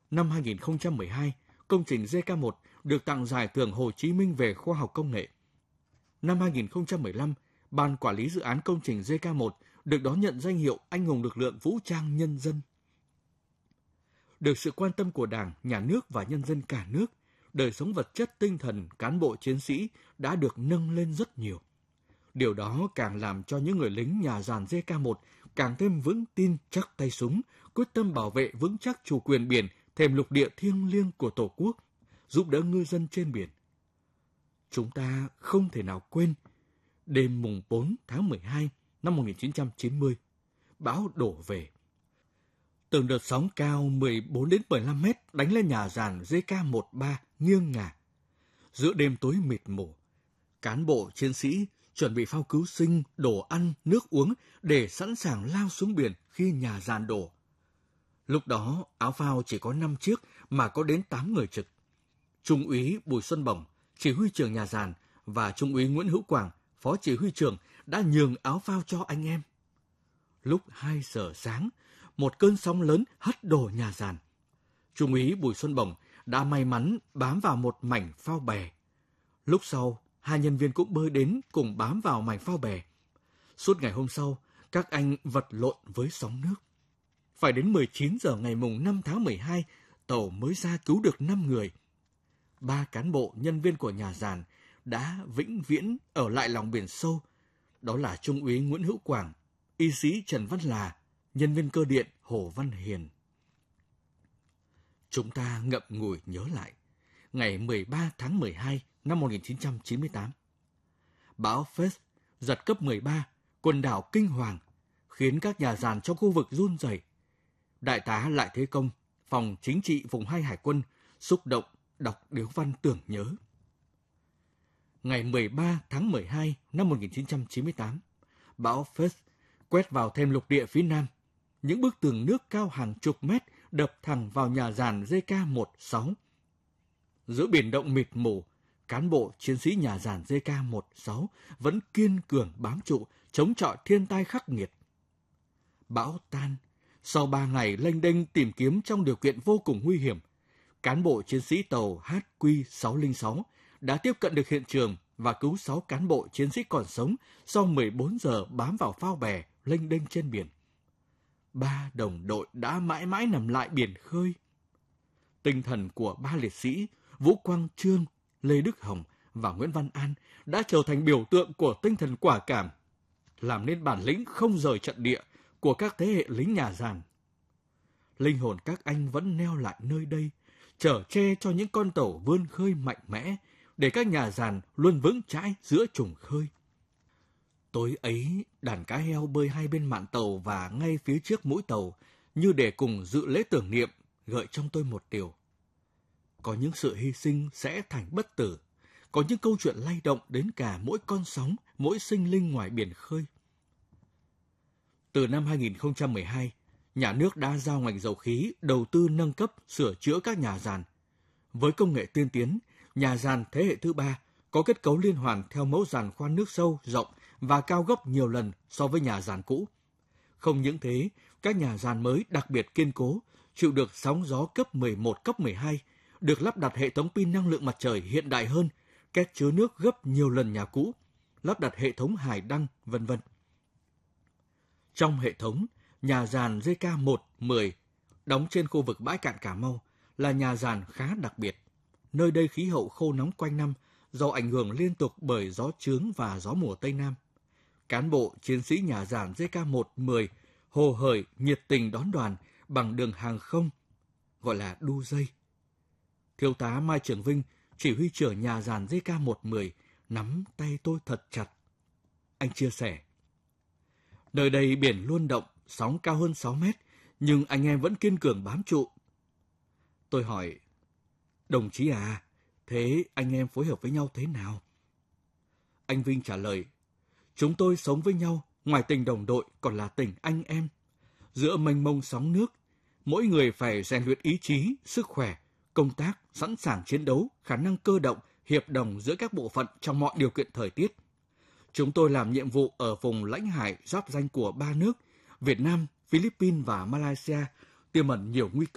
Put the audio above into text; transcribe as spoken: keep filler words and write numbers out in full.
Năm hai nghìn không trăm mười hai, công trình giê ca một được tặng giải thưởng Hồ Chí Minh về khoa học công nghệ. Năm hai nghìn không trăm mười lăm, Ban Quản lý Dự án Công trình giê ca một được đón nhận danh hiệu Anh hùng lực lượng vũ trang nhân dân. Được sự quan tâm của Đảng, Nhà nước và nhân dân cả nước, đời sống vật chất tinh thần cán bộ chiến sĩ đã được nâng lên rất nhiều. Điều đó càng làm cho những người lính nhà giàn giê ca một càng thêm vững tin chắc tay súng, quyết tâm bảo vệ vững chắc chủ quyền biển, thềm lục địa thiêng liêng của Tổ quốc, giúp đỡ ngư dân trên biển. Chúng ta không thể nào quên đêm mùng bốn tháng mười hai năm một nghìn chín trăm chín mươi, bão đổ về. Từng đợt sóng cao mười bốn đến mười lăm mét đánh lên nhà giàn giê ca một ba nghiêng ngả. Giữa đêm tối mịt mù, cán bộ chiến sĩ chuẩn bị phao cứu sinh, đồ ăn, nước uống để sẵn sàng lao xuống biển khi nhà giàn đổ. Lúc đó, áo phao chỉ có năm chiếc mà có đến tám người trực. Trung úy Bùi Xuân Bổng, chỉ huy trưởng nhà giàn, và Trung úy Nguyễn Hữu Quảng, phó chỉ huy trưởng đã nhường áo phao cho anh em. Lúc hai giờ sáng, một cơn sóng lớn hất đổ nhà giàn. Trung úy Bùi Xuân Bổng đã may mắn bám vào một mảnh phao bè. Lúc sau, hai nhân viên cũng bơi đến cùng bám vào mảnh phao bè. Suốt ngày hôm sau, các anh vật lộn với sóng nước. Phải đến mười chín giờ ngày mùng năm tháng mười hai, tàu mới ra cứu được năm người. Ba cán bộ nhân viên của nhà giàn đã vĩnh viễn ở lại lòng biển sâu. Đó là Trung úy Nguyễn Hữu Quảng, y sĩ Trần Văn Là, nhân viên cơ điện Hồ Văn Hiền. Chúng ta ngậm ngùi nhớ lại, ngày mười ba tháng mười hai năm một nghìn chín trăm chín mươi tám, bão Phết giật cấp mười ba, quần đảo kinh hoàng, khiến các nhà giàn trong khu vực run rẩy. Đại tá Lại Thế Công, phòng chính trị vùng hai Hải quân, xúc động đọc điếu văn tưởng nhớ. Ngày mười ba tháng mười hai năm một nghìn chín trăm chín mươi tám, bão Phết quét vào thềm lục địa phía nam. Những bức tường nước cao hàng chục mét đập thẳng vào nhà giàn giê ca một sáu. Giữa biển động mịt mù, cán bộ chiến sĩ nhà giàn giê ca một sáu vẫn kiên cường bám trụ, chống chọi thiên tai khắc nghiệt. Bão tan, sau ba ngày lênh đênh tìm kiếm trong điều kiện vô cùng nguy hiểm, cán bộ chiến sĩ tàu hát quy sáu không sáu đã tiếp cận được hiện trường và cứu sáu cán bộ chiến sĩ còn sống sau mười bốn giờ bám vào phao bè lênh đênh trên biển. Ba đồng đội đã mãi mãi nằm lại biển khơi. Tinh thần của ba liệt sĩ Vũ Quang Trương, Lê Đức Hồng và Nguyễn Văn An đã trở thành biểu tượng của tinh thần quả cảm, làm nên bản lĩnh không rời trận địa của các thế hệ lính nhà giàn. Linh hồn các anh vẫn neo lại nơi đây, chở che cho những con tàu vươn khơi mạnh mẽ, để các nhà giàn luôn vững chãi giữa trùng khơi. Tối ấy, đàn cá heo bơi hai bên mạn tàu và ngay phía trước mũi tàu, như để cùng dự lễ tưởng niệm, gợi trong tôi một điều. Có những sự hy sinh sẽ thành bất tử, có những câu chuyện lay động đến cả mỗi con sóng, mỗi sinh linh ngoài biển khơi. Từ năm hai nghìn không trăm mười hai, nhà nước đã giao ngành dầu khí đầu tư nâng cấp, sửa chữa các nhà giàn. Với công nghệ tiên tiến, nhà giàn thế hệ thứ ba có kết cấu liên hoàn theo mẫu giàn khoan nước sâu, rộng và cao gấp nhiều lần so với nhà giàn cũ. Không những thế, các nhà giàn mới đặc biệt kiên cố, chịu được sóng gió cấp mười một, cấp mười hai, được lắp đặt hệ thống pin năng lượng mặt trời hiện đại hơn, két chứa nước gấp nhiều lần nhà cũ, lắp đặt hệ thống hải đăng, vân vân. Trong hệ thống, nhà giàn giê ca một mười đóng trên khu vực bãi cạn Cà Mau là nhà giàn khá đặc biệt. Nơi đây khí hậu khô nóng quanh năm do ảnh hưởng liên tục bởi gió chướng và gió mùa Tây Nam. Cán bộ, chiến sĩ nhà giàn giê ca một mười hồ hởi nhiệt tình đón đoàn bằng đường hàng không, gọi là đu dây. Thiếu tá Mai Trường Vinh, chỉ huy trưởng nhà giàn giê ca một mười, nắm tay tôi thật chặt. Anh chia sẻ, nơi đây biển luôn động, sóng cao hơn sáu mét, nhưng anh em vẫn kiên cường bám trụ. Tôi hỏi, đồng chí à, thế anh em phối hợp với nhau thế nào? Anh Vinh trả lời, chúng tôi sống với nhau, ngoài tình đồng đội còn là tình anh em. Giữa mênh mông sóng nước, mỗi người phải rèn luyện ý chí, sức khỏe, công tác, sẵn sàng chiến đấu, khả năng cơ động, hiệp đồng giữa các bộ phận trong mọi điều kiện thời tiết. Chúng tôi làm nhiệm vụ ở vùng lãnh hải giáp ranh của ba nước, Việt Nam, Philippines và Malaysia, tiềm ẩn nhiều nguy cơ.